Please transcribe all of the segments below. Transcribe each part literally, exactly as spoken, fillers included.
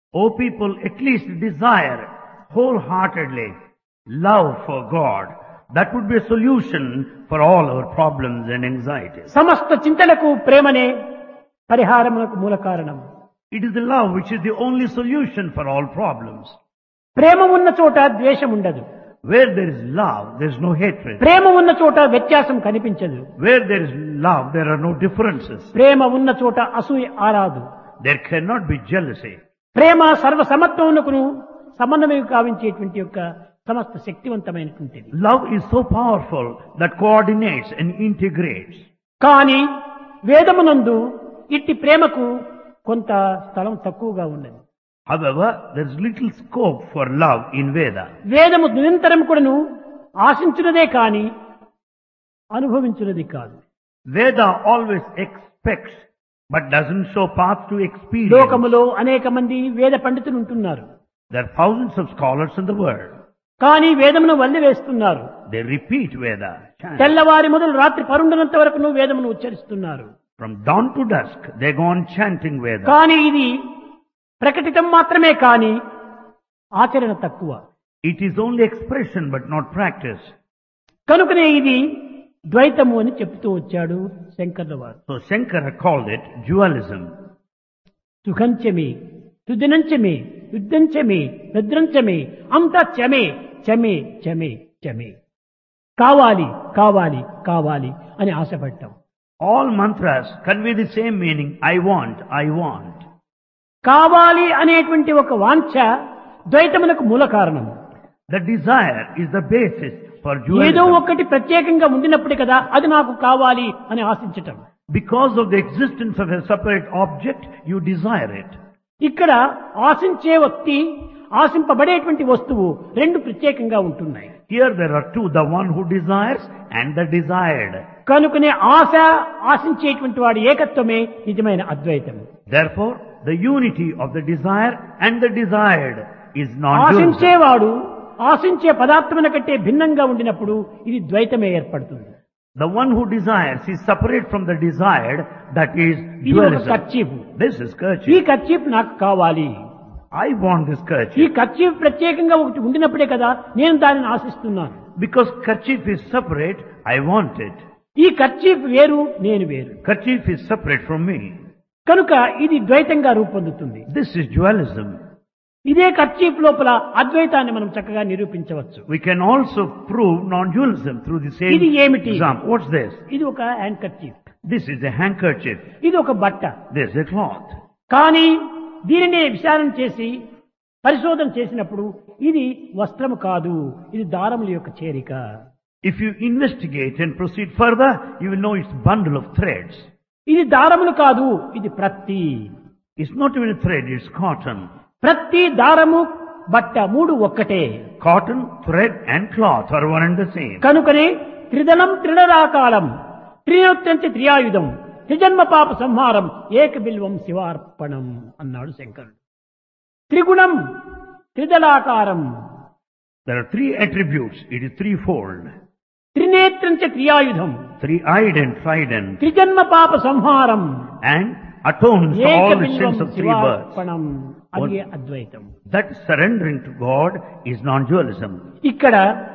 O people, at least desire wholeheartedly love for God. That would be a solution for all our problems and anxieties. సమస్త చింతలకు ప్రేమనే పరిహారమునకు మూల కారణం. It is the love which is the only solution for all problems. ప్రేమ ఉన్న చోట ద్వేషం ఉండదు. Where there is love, there is no hatred. ప్రేమ ఉన్న చోట వ్యత్యాసం కనిపించదు. Where there is love, there are no differences. ప్రేమ ఉన్న చోట అసూయ ఆరాదు. There cannot be jealousy. ప్రేమ సర్వ సమత్వమునకును సమన్వయం కావించేటువంటి యొక్క సమస్త శక్తివంతమైనటువంటిది. Love is so powerful that coordinates and integrates. కానీ వేదమునందు ఇట్టి ప్రేమకు కొంత స్థలం తక్కువగా ఉన్నది. However, there is little scope for love in Veda. వేదము నిరంతరం కూడాను ఆశించున్నదే కాని అనుభవించున్నది కాదు. Veda always expects but doesn't show path to experience. లోకములో అనేక మంది వేద పండితులు ఉంటున్నారు. There are thousands of scholars in the world. కానీ వేదమును వల్లి వేస్తున్నారు. They repeat Veda. chant. తెల్లవారి మొదలు రాత్రి పరుండనంత వరకు వేదమును ఉచ్చరిస్తున్నారు. From dawn to dusk, they go on chanting Veda. కానీ ఇది ప్రకటితం మాత్రమే కాని ఆచరణ తక్కువ. It is only expression but not practice. కనుకనే ఇది ద్వైతము అని చెప్తూ వచ్చాడు శంకర్ల వారు. So Shankara called it dualism. సుఖంచమే సుదినంచమే యుద్ధంచమే భద్రంచమే అంతా చమే చమే చమే చమే కావాలి కావాలి కావాలి అని ఆశపడ్డాం. All mantras convey the same meaning. I want, I want. కావాలి అనేటువంటి ఒక వాంఛ ద్వైతమునకు మూల కారణం. The desire is the basis for ఏదో dualism. ఒకటి ప్రత్యేకంగా ఉండినప్పుడే కదా అది నాకు కావాలి అని ఆశించటం. Because of the existence of a separate object, you desire it. ఇక్కడ ఆశించే వ్యక్తి ఆశింపబడేటువంటి వస్తువు రెండు ప్రత్యేకంగా ఉంటున్నాయి. Here there are two, the one who desires and the desired. కనుకనే ఆశ ఆశించేటువంటి వాడి ఏకత్వమే నిజమైన అద్వైతం. Therefore, the unity of the desire and the desired is non-dualism. ఆశించేవాడు ఆశించే పదార్థముల కంటే భిన్నంగా ఉండినప్పుడు ఇది ద్వైతమే ఏర్పడుతుంది. The one who desires is separate from the desired, that is ఇది ఒక dualism. కర్చీఫ్. This is ఈ kerchief. కర్చీఫ్ నాకు కావాలి. I want this ఈ kerchief. కర్చీఫ్ ప్రత్యేకంగా ఒకటి ఉండినప్పుడే కదా నేను దానిని ఆశిస్తున్నాను. Because kerchief is separate, I want it. ఈ కర్చీఫ్ వేరు నేను వేరు. Kerchief is separate from me. కనుక ఇది ద్వైతంగా రూపొందుతుంది. This is dualism. ఇదే కర్చీఫ్ లోపల అద్వైతాన్ని మనం చక్కగా నిరూపించవచ్చు. We can also prove non-dualism through the same ఇది ఏమిటి? example. What's this? ఇది ఒక hand kerchief. This is a handkerchief. ఇది ఒక బట్ట. This is a cloth. కానీ దీనినే విచారణ చేసి పరిశోధన చేసినప్పుడు ఇది వస్త్రము కాదు, ఇది దారముల యొక్క చేరిక. If you investigate and proceed further, you will know it's a bundle of threads. ఇది దారములు కాదు, ఇది ప్రత్తి. It's not even a thread, it's cotton. ప్రత్తి దారము బట్ట మూడు ఒక్కటే. Cotton, thread and cloth are one and the same. కనుకనే త్రిదళం త్రిడరాకాలం త్రినోత్యంతి త్రియాయుధం త్రిజన్మ పాప సంహారం ఏక బిల్వం శివార్పణం అన్నాడు శంకరుడు. త్రిగుణం త్రిదళాకారం. There are three attributes. It is threefold. త్రినేత్రంచ త్రియాయుధం Three-eyed and trident. త్రిజన్మ పాప సంహారం And atones for ఏక all the Bilvam sins of three births. శివార్పణం. అది అద్వైతం. That surrendering to God is non-dualism. ఇక్కడ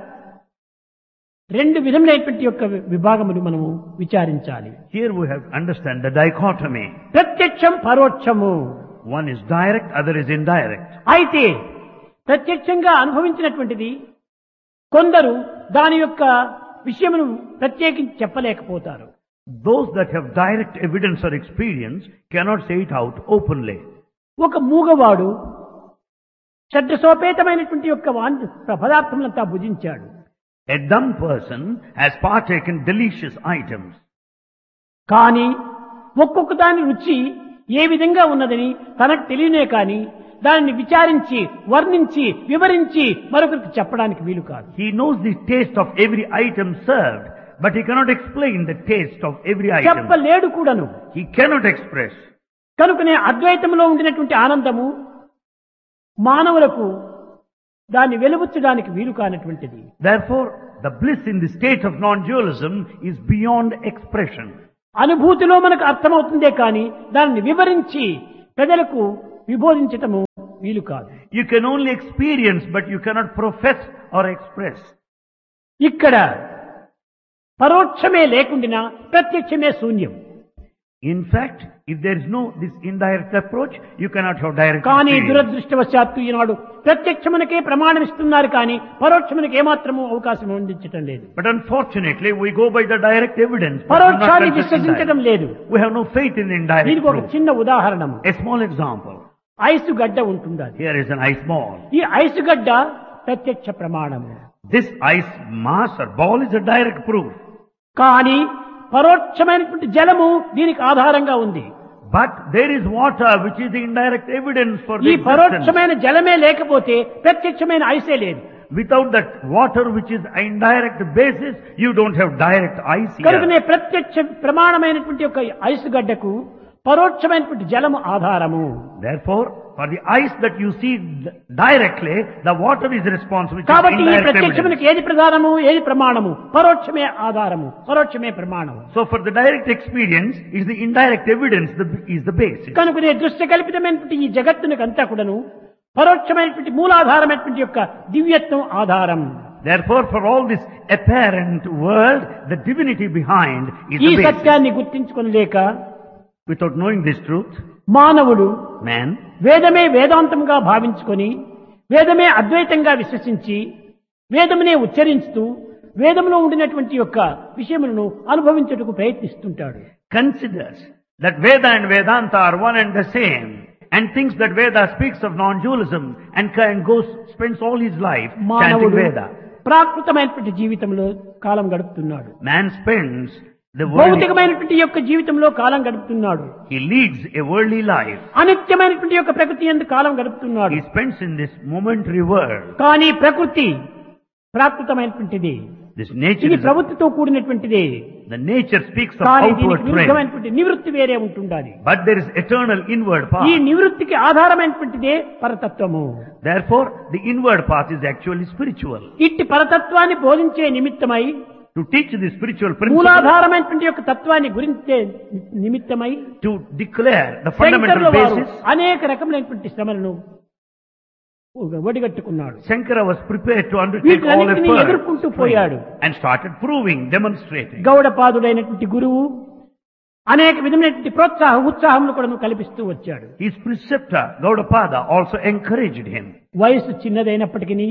రెండు విధములైనటువంటి యొక్క విభాగములు మనము విచారించాలి. Here we have to understand the dichotomy. ప్రత్యక్షం పరోక్షము. One is direct, other is indirect. అయితే ప్రత్యక్షంగా అనుభవించినటువంటిది కొందరు దాని యొక్క విషయమును ప్రత్యేకించి చెప్పలేకపోతారు. Those that have direct evidence or experience cannot say it out openly. ఒక మూగవాడు షడ్రసోపేతమైనటువంటి యొక్క van- పదార్థములంతా భుజించాడు. A dumb person has partaken delicious items. కానీ ఒక్కొక్క దాని రుచి ఏ విధంగా ఉన్నదని తనకు తెలియనే కానీ దానిని విచారించి వర్ణించి వివరించి మరొకరికి చెప్పడానికి వీలు కాదు. He knows the taste of every item served, but he cannot explain the taste of every item. చెప్పలేడు కూడాను. He cannot express. కనుకనే అద్వైతంలో ఉండినటువంటి ఆనందము మానవులకు దాన్ని వెలుబుచ్చడానికి వీలు కానటువంటిది. Therefore, the bliss in the state of non-dualism is beyond expression. అనుభూతిలో మనకు అర్థమవుతుందే కానీ దానిని వివరించి ప్రజలకు విబోధించటము వీలు కాదు. You can only experience, but you cannot profess or express. ఇక్కడ పరోక్షమే లేకుండా ప్రత్యక్షమే శూన్యం. In fact, if there is no this indirect approach, you cannot have direct కానీ experience. దురదృష్టవశాత్తు ఈనాడు ప్రత్యక్షమునకే ప్రమాణం ఇస్తున్నారు కానీ పరోక్షమునకు ఏమాత్రము అవకాశం అందించటం లేదు. But unfortunately, we go by the direct evidence. but పరోక్షాన్ని not విశ్వసించడం లేదు. We have no faith in the indirect దీనికి ఒక proof. చిన్న ఉదాహరణ. A small example. ఐసు గడ్డ ఉంటుంది. Here is an ice ball. ఈ ఐసు గడ్డ ప్రత్యక్ష ప్రమాణము. This ice mass or ball is a direct proof. కానీ పరోక్షమైనటువంటి జలము దీనికి ఆధారంగా ఉంది. But there is water which is the indirect evidence for the ఈ existence. పరోక్షమైన జలమే లేకపోతే ప్రత్యక్షమైన ఐసే లేదు. Without that water which is indirect basis, you don't have direct ice కనుకనే here. ప్రత్యక్ష ప్రమాణమైనటువంటి ఒక ఐసు గడ్డకు పరోక్షమైనటువంటి జలము ఆధారము. Therefore, for the ice that you see directly, the water is responsible. which is కాబట్టి ఈ indirect evidence. ప్రత్యక్షమునికి ఏది ప్రధానము ఏది ప్రమాణము? పరోక్షమే ఆధారము, పరోక్షమే ప్రమాణము. So for the direct experience, is the indirect evidence the, is the basis. కనుకనే దృశ్య కల్పితమైనటువంటి ఈ జగత్తునికి అంతా కూడాను పరోక్షమైనటువంటి మూలాధారమైనటువంటి యొక్క దివ్యత్వం ఆధారం. Therefore, for all this apparent world, the divinity behind is ఈ the basis. సత్యాన్ని గుర్తించుకొనలేక Without knowing this truth, మానవుడు man వేదమే వేదాంతంగా భావించుకొని వేదమే అద్వైతంగా విశ్వసించి వేదమునే ఉచ్చరిస్తూ వేదములో ఉండినటువంటి యొక్క విషయములను అనుభవించుటకు ప్రయత్నిస్తుంటాడు. considers that Veda and Vedanta are one and the same, and thinks that Veda speaks of non-dualism, and can goes spends all his life chanting మానవుడు Veda. ప్రాకృతమైనటువంటి జీవితంలో కాలం గడుపుతున్నాడు. Man spends the worldly, భౌతికమైనటువంటి యొక్క జీవితంలో కాలం గడుపుతున్నాడు. he leads a worldly life. అనిత్యమైనటువంటి యొక్క ప్రకృతి యందు కాలం గడుపుతున్నాడు. He spends in this momentary world. కానీ ప్రకృతి ప్రాకృతమైనటువంటిది. This nature ఇది is, ప్రవృత్తితో కూడినటువంటిది. the nature speaks of కానీ outward దీనికి frame, విరుద్ధమైనటువంటి నివృత్తి వేరే ఉంటుండాలి. but there is eternal inward path. ఈ నివృత్తికి ఆధారమైనటువంటిదే పరతత్వము. Therefore, the inward path is actually spiritual. ఇట్టి పరతత్వాన్ని బోధించే నిమిత్తమై To teach the spiritual principle, మూలాధారమైనటువంటి యొక్క తత్వాన్ని గురించే నిమిత్తమై to declare the శంకరుల fundamental వారు basis, అనేక రకములైనటువంటి శ్రమలను ఒడిగట్టుకున్నాడు. Shankara was prepared to undertake all వీటిలన్నిటినీ efforts ఎదుర్కొంటూ పోయాడు. and started proving, demonstrating. గౌడపాదుడైనటువంటి గురువు అనేక విధమైనటువంటి ప్రోత్సాహ ఉత్సాహములు కూడా కల్పిస్తూ వచ్చాడు. His preceptor, Gaudapada, also encouraged him. వయసు చిన్నదైనప్పటికీ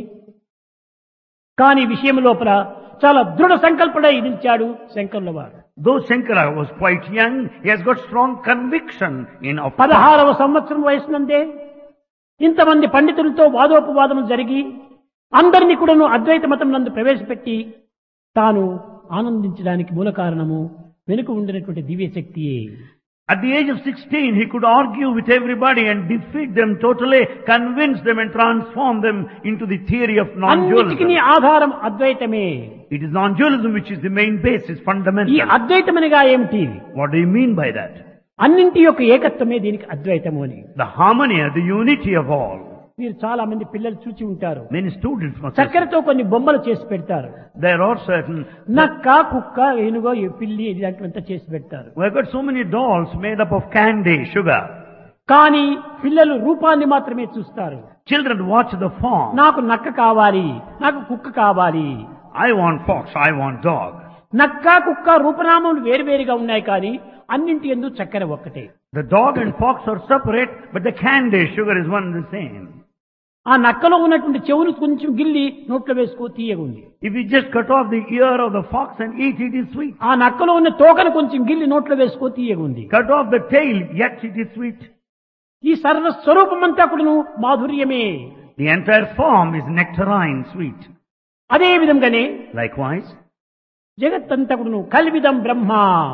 కానీ విషయం లోపల చాలా దృఢ సంకల్పడై నిలిచాడు శంకరుల వారు. Though Shankara was quite young, he has got strong conviction in of పదహారవ సంవత్సరం వయసునందే ఇంతమంది పండితులతో వాదోపవాదములు జరిగి అందరినీ కూడాను అద్వైత మతం నందు ప్రవేశపెట్టి తాను ఆనందించడానికి మూల కారణము వెనుక ఉండినటువంటి దివ్య శక్తియే. At the age of sixteen, he could argue with everybody and defeat them totally, convince them and transform them into the theory of అన్నిటికీ non-dualism. ఆధారం అద్వైతమే. It is non-dualism which is the main basis, ఈ fundamental. అద్వైతమనిగా ఏమిటి? What do you mean by that? అన్నింటి యొక్క ఏకత్వమే దీనికి అద్వైతము అని. The harmony, the unity of all. మీరు చాలా మంది పిల్లలు చూచి ఉంటారు. Many students must have. చక్కెరతో కొన్ని బొమ్మలు చేసి పెడతారు. There are certain. నక్క కుక్క ఏనుగో ఈ పిల్లి ఇలాంటివంతా చేసి పెడతారు. We have got so many dolls made up of candy, sugar. కానీ పిల్లలు రూపాన్ని మాత్రమే చూస్తారు. Children watch the form. నాకు నక్క కావాలి, నాకు కుక్క కావాలి. I want fox, I want dog. నక్క కుక్క రూపనామములు వేరువేరుగా ఉన్నాయి కానీ అన్నింటి యందు చక్కెర ఒక్కటే. The dog and fox are separate, but the candy, sugar is one and the same. ఆ నక్కలో ఉన్నటువంటి చెవులు కొంచెం గిల్లి నోట్లో వేసుకో తీయగా ఉంది. If you just cut off the ear of the fox and eat, it is sweet. ఆ నక్కలో ఉన్న తోకను కొంచెం గిల్లి నోట్లో వేసుకో తీయగా ఉంది. Cut off the tail, yet it is sweet. ఈ సర్వస్వరూపమంతా కూడాను మాధుర్యమే. The entire form is nectarine sweet. అదే విధంగానే Likewise, జగత్తంతా కూడాను కల్విదం బ్రహ్మ.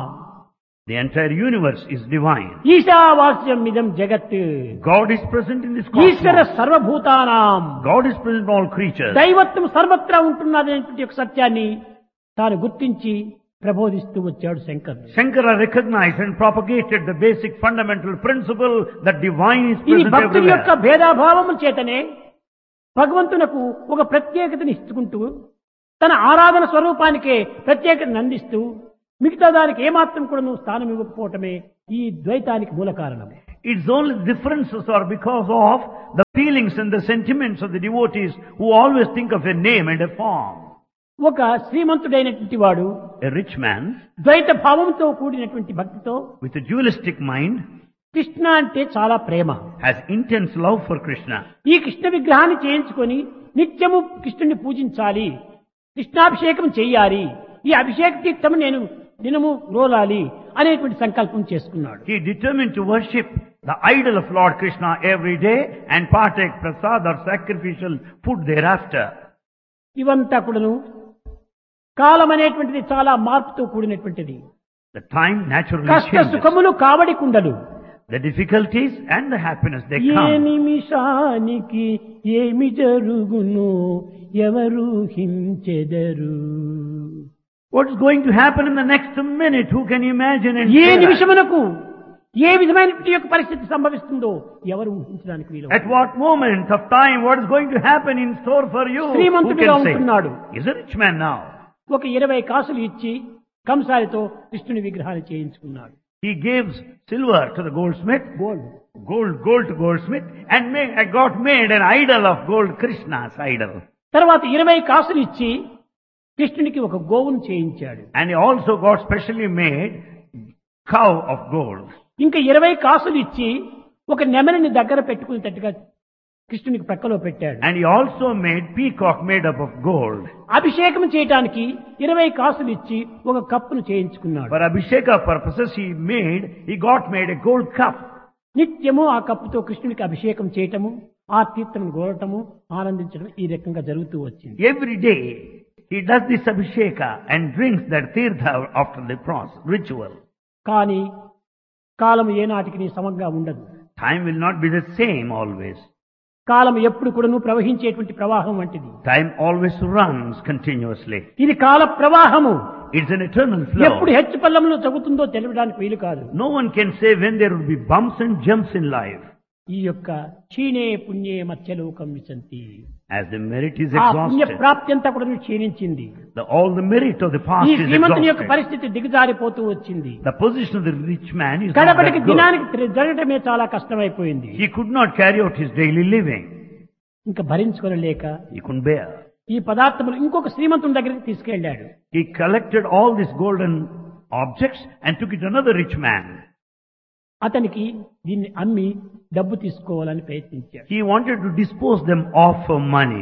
the entire universe is divine. ఈశావాస్యం ఇదం జగత్. God is present in this Eshwara cosmos. సర్వభూతానాం. God is present in all creatures. దైవత్వం సర్వత్రా ఉంటున్నది అనేటువంటి ఒక సత్యాన్ని తాను గుర్తించి ప్రబోధిస్తూ వచ్చాడు శంకరుడు. Shankara recognized and propagated the basic fundamental principle that divine is ఈ present భక్తుల యొక్క everywhere. భేదాభావము చేతనే భగవంతునకు ఒక ప్రత్యేకతని ఇచ్చుకుంటూ తన ఆరాధన స్వరూపానికే ప్రత్యేకతను అందిస్తూ మిగతా దానికి ఏమాత్రం కూడా నువ్వు స్థానం ఇవ్వకపోవటమే ఈ ద్వైతానికి మూల కారణం. Its only differences are because of the feelings and the sentiments of the devotees who always think of a name and a form. ఒక శ్రీమంతుడైనటువంటి వాడు A rich man ద్వైత భావంతో కూడినటువంటి భక్తితో with a dualistic mind Krishna అంటే చాలా ప్రేమ, has intense love for Krishna. ఈ కృష్ణ విగ్రహాన్ని చేయించుకొని నిత్యము కృష్ణుని పూజించాలి, కృష్ణాభిషేకం చెయ్యాలి, ఈ అభిషేక తీర్థము నేను దినము రోలాలి అనేటువంటి సంకల్పం చేసుకున్నాడు. He determined to worship the idol of Lord Krishna every day and partake prasad or sacrificial food thereafter. ఇవంతా కూడాను కాలం అనేటువంటిది చాలా మార్పుతో కూడినటువంటిది. The time naturally కష్ట changes. సుఖములు కావడి కుండలు. The difficulties and the happiness they A come. నిమిషానికి ఏమి జరుగును ఎవరు హించెదరు. What is going to happen in the next minute? Who can imagine and A say that? నిమిషమునకు ఏ విధమైనటువంటి యొక్క పరిస్థితి సంభవిస్తుందో ఎవరు ఊహించడానికి వీలు. At what moment of time what is going to happen in store for you? Who శ్రీమంతుడిగా can say? ఉంటున్నాడు. He's a rich man now. ఒక ఇరవై కాసులు ఇచ్చి కంసారితో కృష్ణుని విగ్రహాన్ని చేయించుకున్నాడు. He gives silver to the goldsmith, gold gold, gold to goldsmith, and made, got made an idol of gold, Krishna's idol. తర్వాత ఇరవై కాసులు ఇచ్చి కృష్ణునికి ఒక గోవును చేయించాడు. And he also got specially made cow of gold. ఇంకా ఇరవై కాసులు ఇచ్చి ఒక నెమలిని దగ్గర పెట్టుకునేటట్టుగా కృష్ణునికి ప్రక్కలో పెట్టాడు. And he also made peacock made up of gold. అభిషేకం చేయడానికి ఇరవై కాసులు ఇచ్చి ఒక కప్పును చేయించుకున్నాడు. For Abhisheka purposes he made, he got made a gold cup. నిత్యము ఆ కప్పుతో కృష్ణునికి అభిషేకం చేయటము, ఆ తీర్థం గోరటము, ఆనందించడం ఈ రకంగా జరుగుతూ వచ్చింది. Every day he does this Abhisheka and drinks that tirtha after the process, ritual. కానీ కాలం ఏనాటికి సమంగా ఉండదు. Time will not be the same always. కాలం ఎప్పుడు కూడాను ప్రవహించేటువంటి ప్రవాహం వంటిది. Time always runs continuously. ఇది కాల ప్రవాహము. It's an eternal ఎప్పుడు flow. హెచ్చు పల్లంలో జరుగుతుందో తెలియడానికి వీలు కాదు. No one can say when there will be bumps and jumps in life. ఈ యొక్క క్షీణే పుణ్యే మత్స్యలోకం విశంతి. As the merit is ఆ పుణ్య exhausted, ప్రాప్తి అంతా కూడా క్షీణించింది. the, all the merit of the past ఈ is శ్రీమంతుని యొక్క exhausted. పరిస్థితి దిగజారిపోతూ వచ్చింది. The position of the rich man is not కడపటికి that good. దినానికి జరగటమే చాలా కష్టమైపోయింది. He could not carry out his daily living. ఇంకా భరించుకోలేక He couldn't bear. ఈ పదార్థములు ఇంకొక శ్రీమంతుని దగ్గరికి తీసుకెళ్లాడు. He collected all these golden objects and took it to another rich man. అతనికి దీన్ని అమ్మి డబ్బు తీసుకోవాలని ప్రయత్నించాడు. He wanted to dispose them of for money.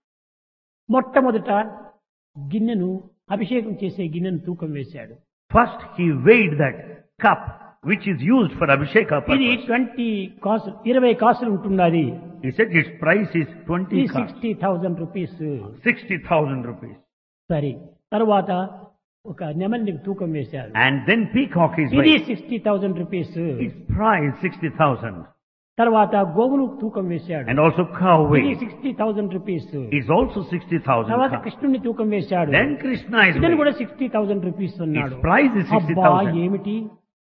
మొట్టమొదట గిన్నెను అభిషేకం చేసే గిన్నెను తూకం వేశాడు. First he weighed that cup which is used for Abhisheka ఇది purpose. ట్వంటీ కాసులు ఇరవై కాసులు ఉంటున్నది. He said its price is twenty ka- sixty thousand rupees. sixty thousand rupees. సరే, తర్వాత ఒక నెమలిని తూకం వేశారు. And then peacock is ఇది weighed. Sixty thousand rupees. Its price sixty thousand. తర్వాత గోవును తూకం వేశాడు. And also cow ఇది weight sixty thousand rupees. is also sixty thousand. తర్వాత కృష్ణుని తూకం వేశాడు. Then Krishna is ఇతను weighed. కూడా సిక్స్టీ థౌజండ్ రూపీస్ అన్నాడు. Its price is sixty అబ్బా thousand. ఏమిటి,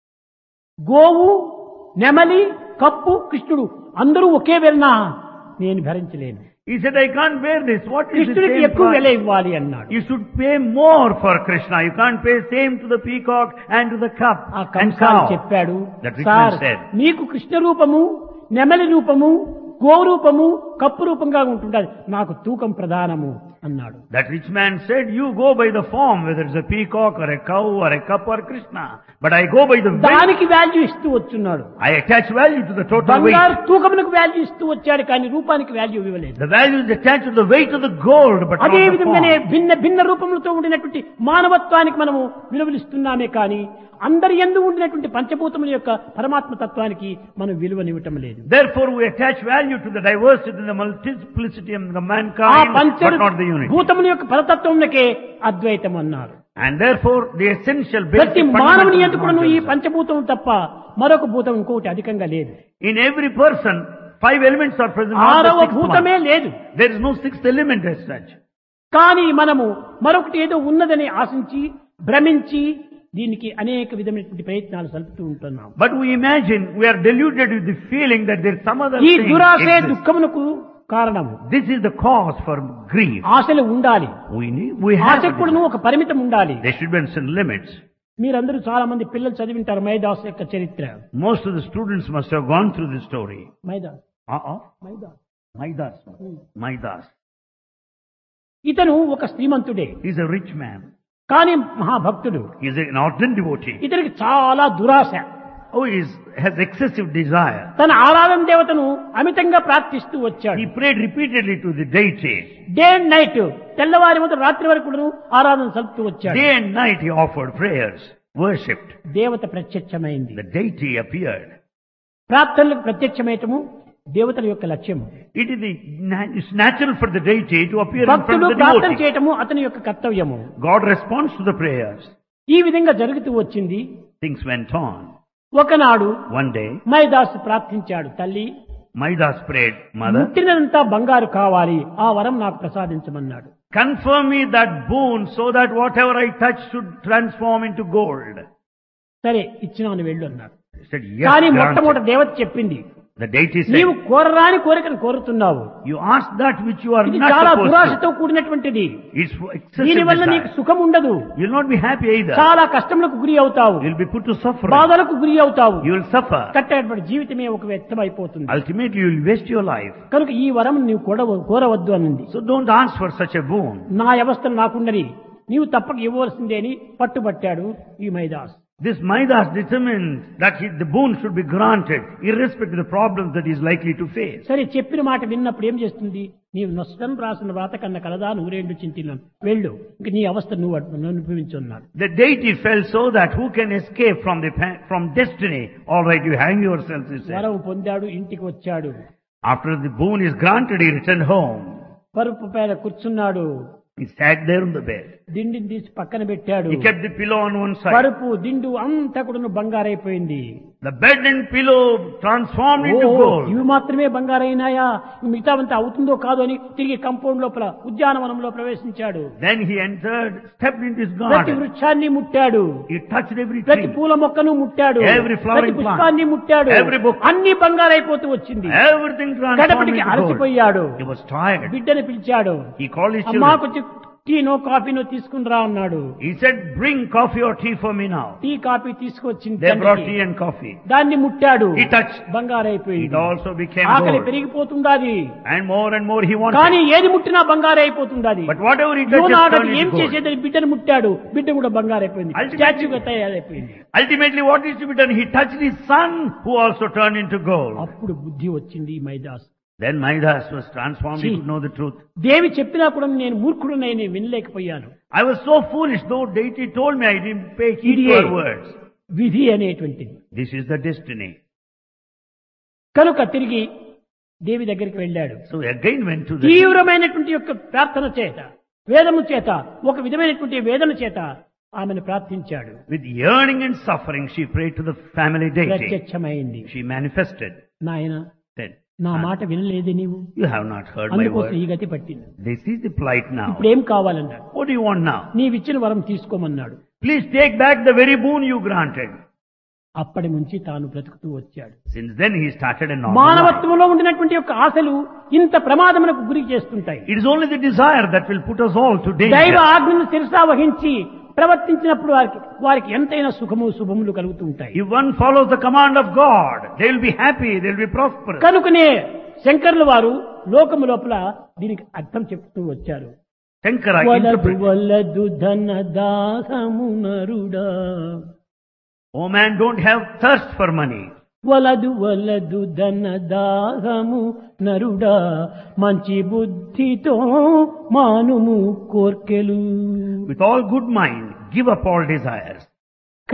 గోవు నెమలి కప్పు కృష్ణుడు అందరూ ఒకే వెలనా, నేను భరించలేను. He said, I can't bear this. What is the కృష్ణుడికి same ఎక్కువ వెల price? ఇవ్వాలి అన్నాడు. You should pay more for Krishna. You can't pay same to the peacock and to the cup ఆ and కంసాలు cow. చెప్పాడు, That rich man sir said. మీకు కృష్ణ రూపము, నెమలి రూపము, గో రూపము, కప్పు రూపంగా ఉంటుండాలి, నాకు తూకం ప్రధానము అన్నాడు. That rich man said, you go by the form, whether it's a peacock or a cow or a cup or Krishna. But I go by the weight. దానికి వాల్యూ ఇస్తూ వచ్చున్నాడు. I attach value to the total బంగారు weight. తూకమునకు value ఇస్తూ వచ్చాడు, కానీ రూపానికి value ఇవ్వలేదు. The value is attached to the weight of the gold, but అదే not the విధంగానే form. భిన్న భిన్న రూపములతో ఉండినటువంటి మానవత్వానికి మనము విలువలిస్తున్నామే కానీ అందరి యందు ఉండినటువంటి పంచభూతముల యొక్క పరమాత్మ తత్వానికి మనం విలువనివ్వటం లేదు. Therefore we attach value to the diversity and the multiplicity of the ఆ mankind, పంచ but not the unity. భూతముల యొక్క పరతత్వమునకే అద్వైతం అన్నారు. And therefore the essential ప్రతి basic మానవుని fundamental యందు కూడా ఈ nonsense. పంచభూతం తప్ప మరొక భూతం ఇంకొకటి అధికంగా లేదు. In every person, five elements are present. not the ఆరవ sixth భూతమే one. లేదు. There is no sixth element as such. కానీ మనము మరొకటి ఏదో ఉన్నదని ఆశించి భ్రమించి దీనికి అనేక విధమైనటువంటి ప్రయత్నాలు సలుపుతూ ఉంటున్నాం. But we imagine, we are deluded with the feeling that there is some other ఈ thing దురాశే exists. దుఃఖమునకు కారణము. This is the cause for grief. ఆశలు ఉండాలి, We need, we have ఆశకు కూడా this. ఒక పరిమితం ఉండాలి. There should be some limits. మీరందరూ చాలా మంది పిల్లలు చదివింటారు మైదాస్ యొక్క చరిత్ర. Most of the students must have gone through this story. Midas Uh-oh. Midas Maidas. Hmm. Maidas. ఇతను ఒక శ్రీమంతుడే, He's a rich man. కానీ మహాభక్తుడు. He's an ardent devotee. ఇతనికి చాలా దురాశ. Oh, he is- has excessive desire. తన ఆరాధన దేవతను అమితంగా ప్రార్థిస్తూ వచ్చాడు. He prayed repeatedly to the deity. Day and night, తెల్లవారి మొదలు రాత్రి వరకు కూడాను ఆరాధన సలుపుతూ వచ్చాడు. Day and night he offered prayers, worshipped. దేవత ప్రత్యక్షమైంది. The deity appeared. ప్రార్థనలకు ప్రత్యక్షమయటము దేవతల యొక్క లక్ష్యము. It is the, na- it's natural for the deity to appear in front భక్తులు of the ప్రార్థన devotee. చేయటము అతని యొక్క కర్తవ్యము. God responds to the prayers. ఈ విధంగా జరుగుతూ వచ్చింది. Things went on. ఒకనాడు One day, మైదాసు ప్రార్థించాడు, తల్లి Maidas prayed, Mother, ముట్టినంతా బంగారు కావాలి, ఆ వరం నాకు ప్రసాదించమన్నాడు. confirm me that boon so that whatever I touch should transform into gold. సరే ఇచ్చినాను వెళ్ళు అన్నాడు. He said, yes, కానీ granted. మొట్టమొదటి దేవత చెప్పింది, The deity నీవు said, కోరరాని కోరికను కోరుతున్నావు. you ask that which you are ఇది not చాలా supposed to. దురాశతో కూడినటువంటిది. It's for excessive దీని వల్ల నీకు desire. సుఖం ఉండదు. You'll not be happy either. చాలా కష్టములకు గురి అవుతావు, You'll be put to suffering. బాధలకు గురి అవుతావు. You will suffer. కట్టేటువంటి జీవితమే ఒక వ్యర్థమైపోతుంది. Ultimately, you will waste your life. కనుక ఈ వరం నీవు కూడా కోరవద్దు అన్నది. So don't ask for such a boon. నా అవస్థలు నాకుండని నీవు తప్పక ఇవ్వవలసిందే అని పట్టుబట్టాడు ఈ Midas. This Maidas determined that he, the boon should be granted, irrespective of the problems that he is likely to face. సరే చెప్పిన మాట విన్నప్పుడు ఏం చేస్తుంది, నీవు నష్టం రాసిన వ్రాత కన్నా కలదా నూరేండు చింతిల్లను వెళ్ళు, ఇంక నీ అవస్థ నువ్వు అనుభవించున్నాడు. The deity felt so that who can escape from the pa- from destiny? All right, you hang yourself, he said. వరం పొందాడు, ఇంటికి వచ్చాడు. After the boon is granted, he returned home. పరుపు పైన కూర్చున్నాడు. He sat there on the bed. దిండిని తీసి పక్కన పెట్టాడు. He kept the pillow on one side. పరుపు దిండు అంతా కూడా బంగారైపోయింది. The bed and pillow transformed into oh, gold. ఇవి మాత్రమే బంగారైనాయా, మిగతావంతా అవుతుందో కాదో అని తిరిగి కంపౌండ్ లోపల ఉద్యానవనంలో ప్రవేశించాడు. Then he entered, stepped into his ప్రతి garden. వృక్షాన్ని ముట్టాడు, He touched every ప్రతి tree. పూల మొక్కను ముట్టాడు, Every flowering ప్రతి పుష్పాన్ని ముట్టాడు, Every book. అన్ని బంగారైపోతూ వచ్చింది. Everything transformed కడపటికి into gold. అలసిపోయాడు. He was tired. బిడ్డని పిలిచాడు. He called his అమ్మా children. కొంచెం టీనో కాఫీనో తీసుకుని రా అన్నాడు. He said, bring coffee or tea for me now. Tea coffee తీసుకొచ్చింది. They brought తండ్రికి. tea and coffee. దాన్ని ముట్టాడు, He touched. బంగారైపోయింది. It also became ఆకలి gold. పెరిగిపోతుండాది, And more and more he wanted. కానీ ఏది ముట్టినా బంగారైపోతుండాది. But whatever he touches యోనాడు turned ఏం into gold. చేసేదని బిడ్డను ముట్టాడు, బిడ్డ కూడా బంగారైపోయింది, Ultimately- స్టాచ్యూగా తయారైపోయింది. Ultimately what is to be done? He touched his son who also turned into gold. అప్పుడు బుద్ధి వచ్చింది ఈ Midas. Then Maidas was transformed. He See. could know the truth. దేవి చెప్పినా కూడా నేను మూర్ఖుడునై నేను వినలేకపోయాను. I was so foolish, though deity told me, I didn't pay heed to ఇదే her words. విధి అనేటువంటిది. This is the destiny. కనుక తిరిగి దేవి దగ్గరికి వెళ్ళాడు. So he again went to the... తీవ్రమైనటువంటి యొక్క ప్రార్థన చేత, వేదము చేత, ఒక విధమైనటువంటి వేదన చేత ఆమెను ప్రార్థించాడు. With yearning and suffering, she prayed to the family deity. ప్రత్యక్షమైంది. She manifested. నాయన Said, నా మాట వినలేదే నీవు, you have not heard my అందుకోసం ఈ word. గతి పట్టింది. This is the plight now. ఇప్పుడు ఏం కావాలన్నాడు. What do you want now? నీవిచ్చిన వరం తీసుకోమన్నాడు. Please take back the very boon you granted. అప్పటి నుంచి తాను బ్రతుకుతూ వచ్చాడు. Since then he started a normal life. మానవత్వంలో ఉండినటువంటి యొక్క ఆశలు ఇంత ప్రమాదములకు గురి చేస్తుంటాయి. It is only the desire that will put us all to దైవ danger. ఆజ్ఞను శిరసా వహించి ప్రవర్తించినప్పుడు వారికి వారికి ఎంతైనా సుఖము శుభములు కలుగుతూ ఉంటాయి. If one follows the command of God, they will be happy, they will be prosperous. కనుకనే శంకరుల వారు లోకము లోపల దీనికి అర్థం చెప్తూ వచ్చారు. Shankara వలదు interpreted, వలదు ధన దాహము నరుడా, oh man, don't have thirst for money. వలదు వలదు ధన దాహము నరుడా, మంచి బుద్ధితో మానుము కోర్కెలు. With all good mind, give up all desires.